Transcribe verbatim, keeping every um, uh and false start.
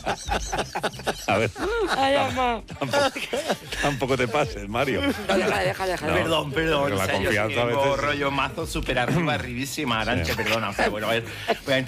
A ver, Ay, mamá. tampoco, tampoco te pases, Mario. No, deja, deja, deja. No. Perdón, perdón. Con la o sea, yo confianza a tengo veces- rollo mazo súper arriba, arribísima, Arantxa, perdona. O sea, bueno, a ver, voy a